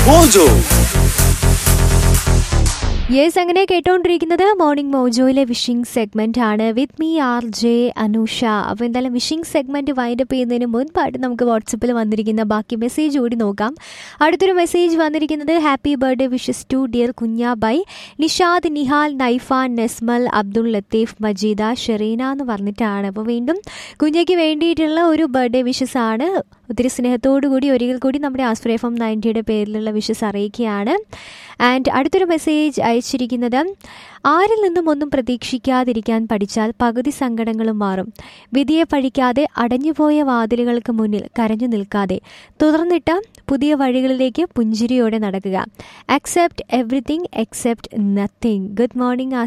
Mojo. Yes, അങ്ങനെ കേട്ടോണ്ടിരിക്കുന്നത് morning മോജോയിലെ wishing segment ആണ് with me R J Anusha. അപ്പോൾ എന്തായാലും വിഷിംഗ് സെഗ്മെന്റ് വൈൻഡപ്പ് ചെയ്യുന്നതിന് മുൻപായിട്ട് നമുക്ക് വാട്സപ്പിൽ വന്നിരിക്കുന്ന ബാക്കി മെസ്സേജ് കൂടി നോക്കാം. അടുത്തൊരു മെസ്സേജ് വന്നിരിക്കുന്നത് happy birthday wishes to dear കുഞ്ഞ ബൈ നിഷാദ്, നിഹാൽ, നൈഫാൻ, നെസ്മൽ, അബ്ദുൾ ലത്തീഫ്, മജീദ, ഷെറീന എന്ന് പറഞ്ഞിട്ടാണ്. അപ്പോൾ വീണ്ടും കുഞ്ഞയ്ക്ക് വേണ്ടിയിട്ടുള്ള ഒരു ബർത്ത്ഡേ വിഷസ് ആണ്. ഒത്തിരി സ്നേഹത്തോടു കൂടി ഒരിക്കൽ കൂടി നമ്മുടെ ആസ്ഫർ FM 90യുടെ പേരിലുള്ള വിഷസ് അറിയിക്കുകയാണ്. ആൻഡ് അടുത്തൊരു മെസ്സേജ് അയച്ചിരിക്കുന്നത് ആരിൽ നിന്നും ഒന്നും പ്രതീക്ഷിക്കാതിരിക്കാൻ പഠിച്ചാൽ പകുതി സങ്കടങ്ങളും മാറും. വിധിയെ പഴിക്കാതെ അടഞ്ഞുപോയ വാതിലുകൾക്ക് മുന്നിൽ കരഞ്ഞു നിൽക്കാതെ തുറന്നിട്ട പുതിയ വഴികളിലേക്ക് പുഞ്ചിരിയോടെ നടക്കുക. Accept everything except nothing. Good morning